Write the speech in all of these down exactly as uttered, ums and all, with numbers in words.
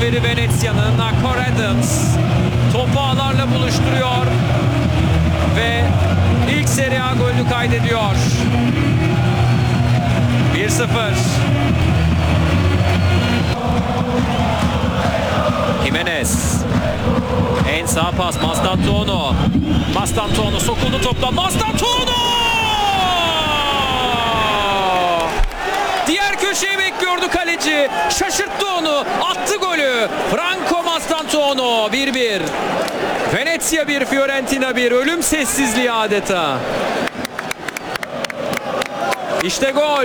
golcüleri Venezia'nın. Akor Adams topu ağlarla buluşturuyor ve ilk Serie A golünü kaydediyor. bir sıfır. Jimenez. En sağ pas Mastantuono. Mastantuono sokuldu topla. Mastantuono! Diğer köşeyi bekliyordu kaleci. Şaşırttı onu. Attı golü. Franco Mastantuono. bir bir. Venezia bir, Fiorentina bir. Ölüm sessizliği adeta. İşte gol.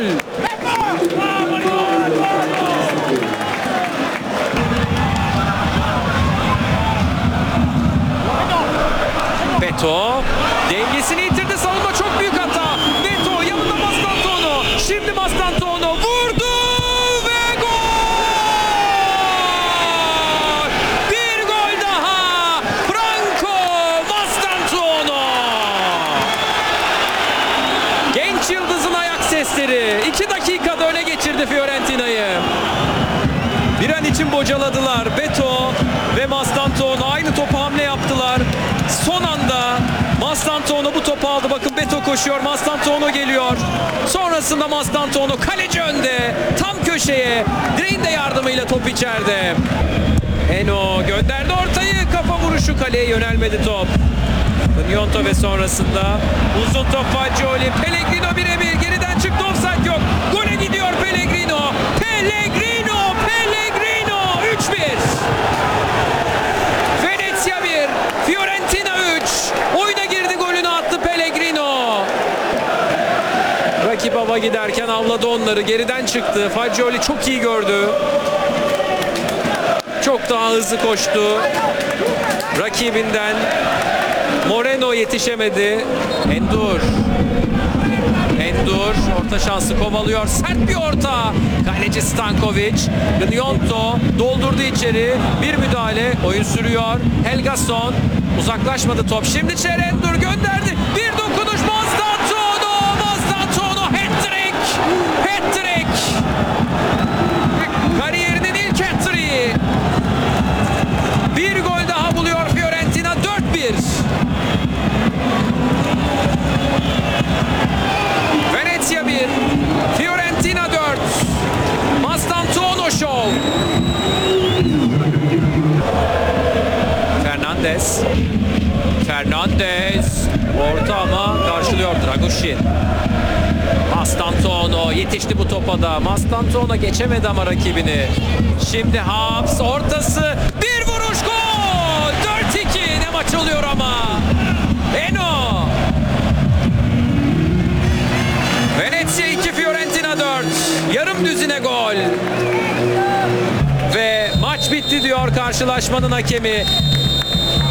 Beto dengesini yitirdi. Savunma çok büyük hata. Beto yanında Mastantuono. Şimdi Mastantuono vurdu ve gol! Bir gol daha. Franco Mastantuono. Genç yıldızın ayak sesleri. iki dakikada öne geçirdi Fiorentina'yı. Bir an için bocaladılar. Beto ve Mastantuono aynı topa hamle yaptılar. Son anda Mastantuono bu topu aldı. Bakın Beto koşuyor. Mastantuono geliyor. Sonrasında Mastantuono kaleci önde. Tam köşeye. Direğin de yardımıyla top içeride. Eno gönderdi ortayı. Kafa vuruşu, kaleye yönelmedi top. Gnonto ve sonrasında uzun top Fagioli. Pellegrino birebir. Geriden çıktı. Offside yok. Gole gidiyor Pellegrino. Pellegrino. Pellegrino. üç bir. Venezia bir. Fiorentina üç. Oyuna girdi, golünü attı Pellegrino. Rakip hava giderken avladı onları. Geriden çıktı. Fagioli çok iyi gördü. Çok daha hızlı koştu. Rakibinden Moreno yetişemedi. Endur. Endur orta şansı kovalıyor. Sert bir orta. Kaleci Stankovic. Gnonto doldurdu içeri. Bir müdahale. Oyun sürüyor. Helgason. Uzaklaşmadı top. Şimdi Endur gönderdi. Bir dokunuş Mastantuono. Mastantuono hat-trick. Hat-trick. Kariyerinin ilk hat-trick'i. Bir gol daha buluyor Fiorentina. dört bir. Venezia bir. Fiorentina dört. Mastantuono show. Fernandez. Fernandez. Orta ama karşılıyor Dragushin. Mastantuono yetişti bu topa da. Mastantuono geçemedi ama rakibini. Şimdi Habs ortası. Bir vuruş gol. dört iki. Ne maç oluyor ama. Eno. Venezia iki, Fiorentina dört. Yarım düzine gol. Ve maç bitti diyor karşılaşmanın hakemi.